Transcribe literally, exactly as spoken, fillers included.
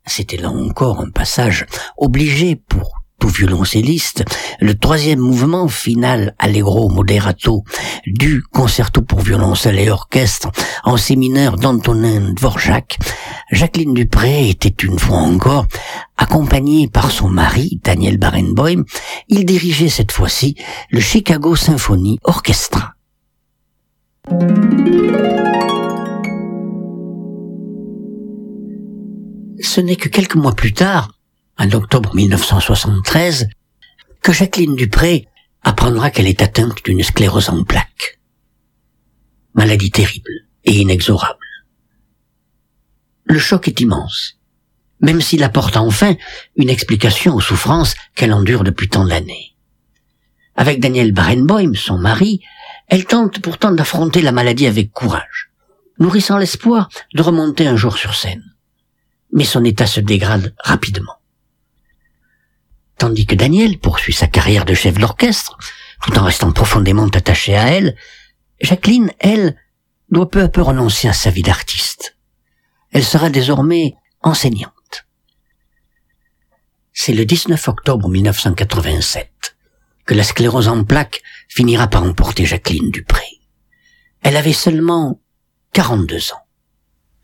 c'était là encore un passage obligé pour tout violoncelliste, le troisième mouvement final allegro moderato du concerto pour violoncelle et orchestre en si mineur d'Antonin Dvorak. Jacqueline du Pré était une fois encore accompagnée par son mari, Daniel Barenboim. Il dirigeait cette fois-ci le Chicago Symphony Orchestra. Ce n'est que quelques mois plus tard, en octobre mille neuf cent soixante-treize, que Jacqueline du Pré apprendra qu'elle est atteinte d'une sclérose en plaques. Maladie terrible et inexorable. Le choc est immense, même s'il apporte enfin une explication aux souffrances qu'elle endure depuis tant d'années. Avec Daniel Barenboim, son mari, elle tente pourtant d'affronter la maladie avec courage, nourrissant l'espoir de remonter un jour sur scène. Mais son état se dégrade rapidement. Tandis que Daniel poursuit sa carrière de chef d'orchestre, tout en restant profondément attaché à elle, Jacqueline, elle, doit peu à peu renoncer à sa vie d'artiste. Elle sera désormais enseignante. C'est le dix-neuf octobre mille neuf cent quatre-vingt-sept que la sclérose en plaques finira par emporter Jacqueline du Pré. Elle avait seulement quarante-deux ans.